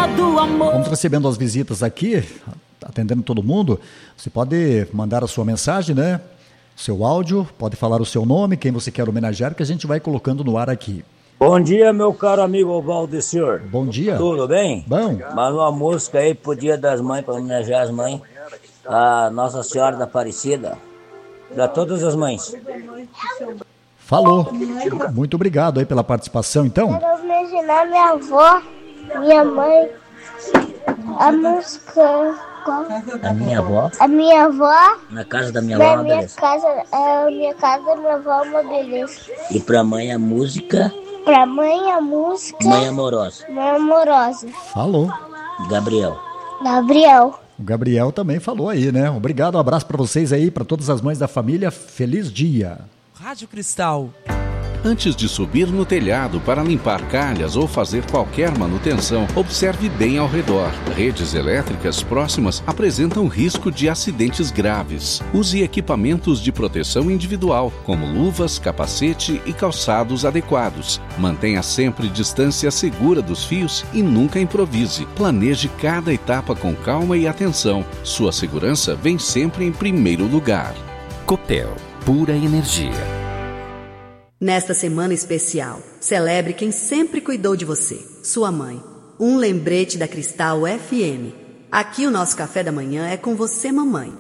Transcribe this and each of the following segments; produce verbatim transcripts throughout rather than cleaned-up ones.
do amor. Vamos recebendo as visitas aqui, atendendo todo mundo. Você pode mandar a sua mensagem, né? Seu áudio, pode falar o seu nome, quem você quer homenagear, que a gente vai colocando no ar aqui. Bom dia, meu caro amigo Valdecir. Bom dia. Tudo bem? Bom. Manda uma música aí pro Dia das Mães, para homenagear as mães. A Nossa Senhora da Aparecida. Pra todas as mães. Falou. Muito obrigado aí pela participação, então. Quero homenagear minha avó, minha mãe, a música... A minha avó? A minha avó. Na casa da minha Na avó, minha beleza. casa, a minha casa da minha avó é uma beleza. E pra mãe a música... Pra mãe a música... Mãe Amorosa. Mãe Amorosa. Falou. Gabriel. Gabriel. O Gabriel também falou aí, né? Obrigado, um abraço para vocês aí, para todas as mães da família. Feliz dia. Rádio Cristal. Antes de subir no telhado para limpar calhas ou fazer qualquer manutenção, observe bem ao redor. Redes elétricas próximas apresentam risco de acidentes graves. Use equipamentos de proteção individual, como luvas, capacete e calçados adequados. Mantenha sempre distância segura dos fios e nunca improvise. Planeje cada etapa com calma e atenção. Sua segurança vem sempre em primeiro lugar. Copel, pura energia. Nesta semana especial, celebre quem sempre cuidou de você, sua mãe. Um lembrete da Cristal F M. Aqui o nosso café da manhã é com você, mamãe.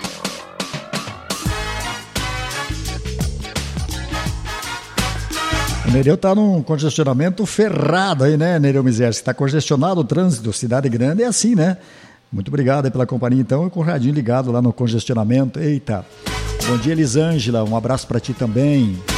O Nereu tá num congestionamento ferrado aí, né, Nereu Miser? Se tá congestionado o trânsito, cidade grande é assim, né? Muito obrigado aí pela companhia, então, com o radinho ligado lá no congestionamento. Eita. Bom dia, Elisângela, um abraço para ti também.